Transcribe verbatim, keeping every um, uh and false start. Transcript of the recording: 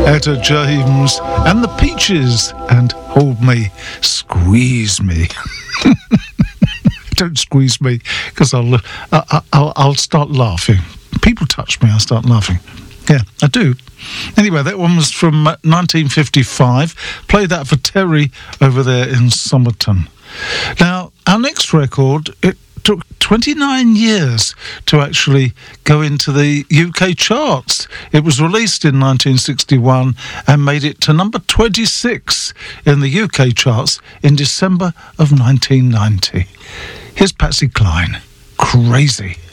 Etta James and the Peaches and Hold Me, Squeeze Me. Don't squeeze me, because I'll, uh, I'll I'll start laughing. People touch me, I'll start laughing. Yeah, I do. Anyway, that one was from uh, nineteen fifty-five. Played that for Terry over there in Somerton. Now, our next record, it took twenty-nine years to actually go into the U K charts. It was released in nineteen sixty-one and made it to number twenty-six in the U K charts in December of nineteen ninety. Here's Patsy Cline, Crazy.